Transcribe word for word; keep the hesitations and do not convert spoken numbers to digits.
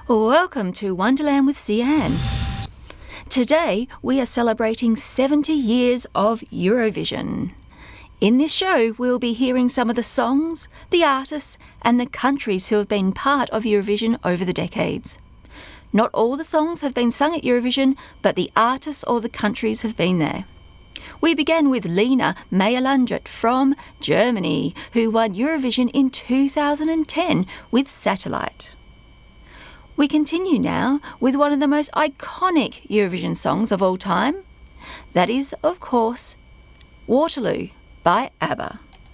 Welcome to Wonderland with Cian. Today we are celebrating seventy years of Eurovision. In this show we'll be hearing some of the songs, the artists and the countries who have been part of Eurovision over the decades. Not all the songs have been sung at Eurovision, but the artists or the countries have been there. We began with Lena Meyer-Landrut from Germany, who won Eurovision in two thousand ten with Satellite. We continue now with one of the most iconic Eurovision songs of all time. That is, of course, Waterloo by ABBA.